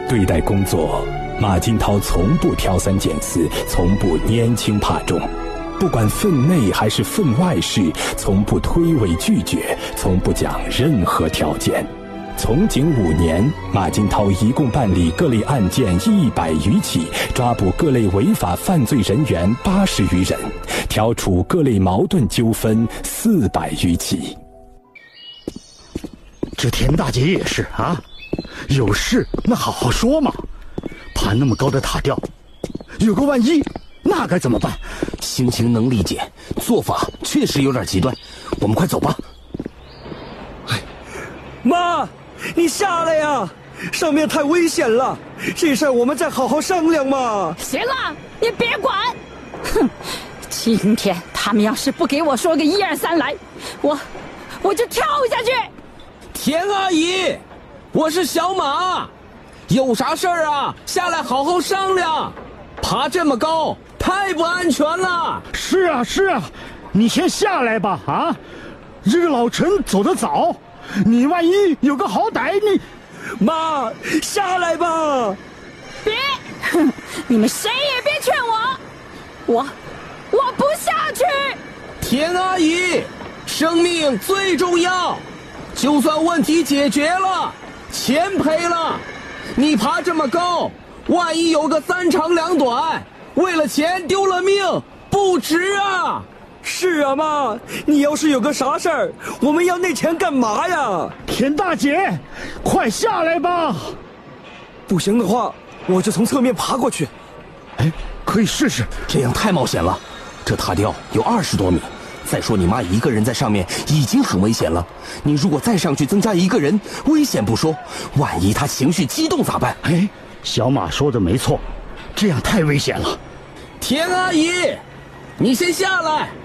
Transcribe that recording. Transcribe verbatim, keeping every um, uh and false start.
对待工作，马金涛从不挑三拣四，从不拈轻怕重。不管分内还是分外事，从不推诿拒绝，从不讲任何条件。从警五年，马金涛一共办理各类案件一百余起，抓捕各类违法犯罪人员八十余人，调处各类矛盾纠纷四百余起。 这田大姐也是啊，有事那好好说嘛，爬那么高的塔吊，有个万一，那该怎么办？ 心情能理解，做法确实有点极端，我们快走吧。 妈，你下来呀！上面太危险了，这事儿我们再好好商量嘛。 行了，你别管。哼，今天他们要是不给我说个一二三来，我我就跳下去。 田阿姨，我是小马，有啥事儿啊？下来好好商量。爬这么高，太不安全了。 是啊是啊，你先下来吧啊！这个老陈走得早，你万一有个好歹，你妈下来吧。 别，哼，你们谁也别劝我，我我不下去。 田阿姨，生命最重要，就算问题解决了，钱赔了，你爬这么高，万一有个三长两短，为了钱丢了命，不值啊！ 是啊，妈，你要是有个啥事儿，我们要那钱干嘛呀？ 田大姐，快下来吧！ 不行的话，我就从侧面爬过去。 哎，可以试试。 这样太冒险了，这塔吊有二十多米，再说你妈一个人在上面已经很危险了，你如果再上去增加一个人，危险不说，万一她情绪激动咋办？ 哎，小马说的没错，这样太危险了。 田阿姨，你先下来。